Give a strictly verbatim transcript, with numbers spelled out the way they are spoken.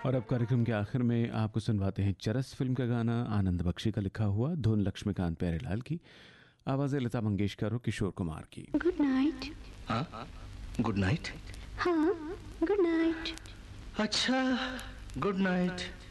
और अब कार्यक्रम के आखिर में आपको सुनवाते हैं चरस फिल्म का गाना, आनंद बख्शी का लिखा हुआ, धुन लक्ष्मीकांत प्यारेलाल की, आवाज़ें लता मंगेशकर और किशोर कुमार की। Good night. हाँ गुड नाइट। हाँ गुड नाइट। अच्छा गुड नाइट।